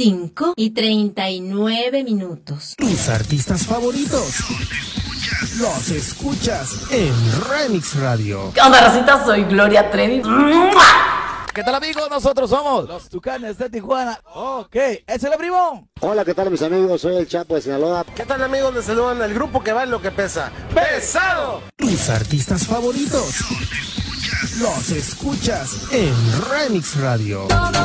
5:39. Tus artistas favoritos los escuchas en Remix Radio. ¿Qué onda, racita? Soy Gloria Trevi. ¿Qué tal, amigos? Nosotros somos los Tucanes de Tijuana. Ok, ¡es el primo! Hola, ¿qué tal, mis amigos? Soy el Chapo de Sinaloa. ¿Qué tal, amigos? Les saludan el grupo que va en lo que pesa. ¡Pesado! Tus artistas favoritos los escuchas en Remix Radio.